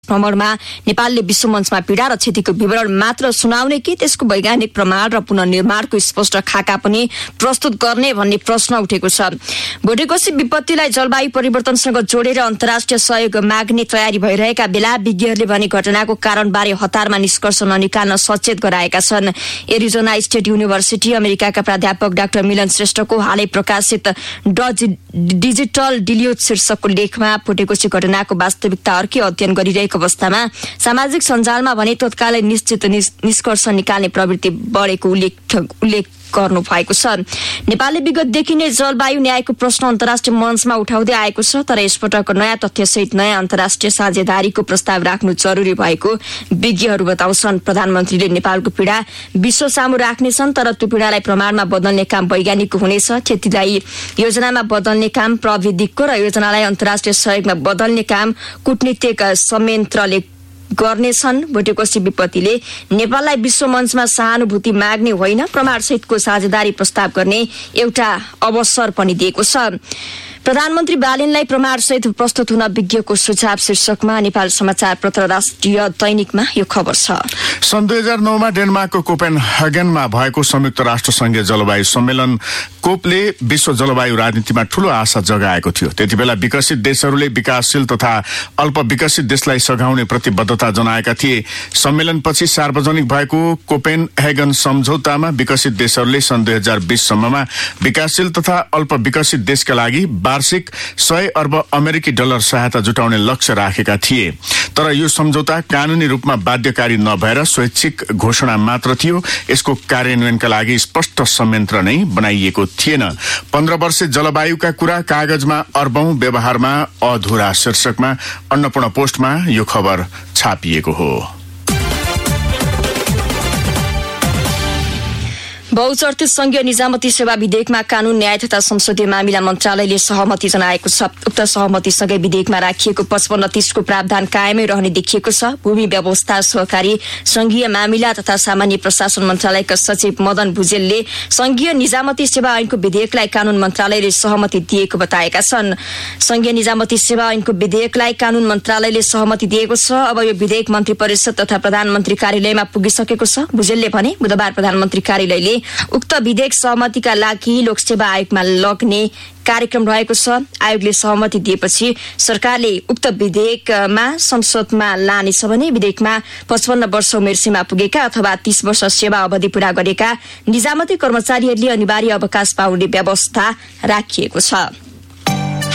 भ्रमणमा नेपालले विश्वमञ्चमा पीडा र क्षतिको विवरण मात्र सुनाउने कि त्यसको वैज्ञानिक प्रमाण र पुनर्निर्माणको स्पष्ट खाका पनि प्रस्तुत गर्ने भन्ने प्रश्न उठेको छ। भोटेकोशी विपत्तिलाई जलवायु परिवर्तनसँग जोडेर अन्तर्राष्ट्रिय सहयोग माग्ने तयारी भइरहेका बेला विज्ञहरूले भने घटनाको कारणबारे हतारमा निष्कर्ष ननिकाल्न सचेत गराएका छन्। एरिजोना स्टेट युनिभर्सिटी अमेरिकाका प्राध्यापक डाक्टर मिलन श्रेष्ठको हालै प्रकाशित डिजिटल डिलियोट शीर्षकको लेखमा भोटेकोशी घटनाको वास्तविकता अर्कै अध्ययन गरिरहेको अवस्थामा सामाजिक सञ्जालमा भने तत्कालै निश्चित निष्कर्ष निकाल्ने प्रवृत्ति बढेको उल्लेख गर्नु भएको छ। नेपालले विगतदेखि नै जलवायु न्यायको प्रश्न अन्तर्राष्ट्रिय मञ्चमा उठाउँदै आएको छ, तर यसपटक नयाँ तथ्यसहित नयाँ अन्तर्राष्ट्रिय साझेदारीको प्रस्ताव राख्नु जरुरी भएको विज्ञहरू बताउँछन्। प्रधानमन्त्रीले नेपालको पीडा विश्व सामु राख्नेछन्, तर त्यो पीडालाई प्रमाणमा बदल्ने काम वैज्ञानिकको हुनेछ। क्षतिलाई योजनामा बदल्ने काम प्रविधिको र योजनालाई अन्तर्राष्ट्रिय सहयोगमा बदल्ने काम कूटनीतिक संयन्त्रले गर्नेछन्। भोटेकोशी विपत्तिले नेपाललाई विश्व मञ्चमा सहानुभूति माग्ने होइन, प्रमाणसहितको साझेदारी प्रस्ताव गर्ने एउटा अवसर पनि दिएको छ। प्रधानमन्त्री बालेनलाई प्रमाणसहित प्रस्तुत हुन विज्ञको सुझाव शीर्षकमा नेपाल समाचार पत्र राष्ट्रिय दैनिकमा यो खबर छ। सन् 2009मा डेनमार्कको कोपेनहेगनमा भएको संयुक्त राष्ट्र संघीय जलवायु सम्मेलन कोपले विश्व जलवायु राजनीतिमा ठूलो आशा जगाएको थियो। त्यति बेला विकसित देशहरूले विकासशील तथा अल्प विकसित देशलाई सघाउने प्रतिबद्धता जनाएका थिए। सम्मेलनपछि सार्वजनिक भएको कोपेनहेगन सम्झौतामा विकसित देशहरूले सन् 2020 सम्ममा विकासशील तथा अल्प विकसित देशका लागि वार्षिक 100 अर्ब अमेरिकी डलर सहायता जुटाउने लक्ष्य राखेका थिए। तर यो सम्झौता कानूनी रूपमा बाध्यकारी नभएर स्वैच्छिक घोषणा मात्र थियो। यसको कार्यान्वयनका लागि स्पष्ट संयन्त्र नै बनाइएको थिएन। 15 वर्षे जलवायुका कुरा कागजमा अर्बौं व्यवहारमा अधुरा शीर्षकमा अन्नपूर्ण पोस्टमा यो खबर छापिएको हो। बहुचर्चित संघीय निजामती सेवा विधेयकमा कानून न्याय तथा संसदीय मामिला मन्त्रालयले सहमति जनाएको छ। उक्त सहमतिसँगै विधेयकमा राखिएको 55-30 को प्रावधान कायमै रहने देखिएको छ। भूमि व्यवस्था सहकारी संघीय मामिला तथा सामान्य प्रशासन मन्त्रालयका सचिव मदन भुजेलले संघीय निजामती सेवा ऐनको विधेयकलाई कानून मन्त्रालयले सहमति दिएको बताएका छन्। संघीय निजामती सेवा ऐनको विधेयकलाई कानून मन्त्रालयले सहमति दिएको छ। अब यो विधेयक मन्त्री परिषद तथा प्रधानमन्त्री कार्यालयमा पुगिसकेको छ। भुजेलले भने बुधबार प्रधानमन्त्री कार्यालयले उक्त विधेयक सहमतिका लागि लोकसेवा आयोगमा लग्ने कार्यक्रम रहेको छ। आयोगले सहमति दिएपछि सरकारले उक्त विधेयकमा संसदमा लानेछ भने विधेयकमा 55 वर्ष उमेर सीमा पुगेका अथवा 30 वर्ष सेवा अवधि पूरा गरेका निजामती कर्मचारीहरूले अनिवार्य अवकाश पाउने व्यवस्था राखिएको छ।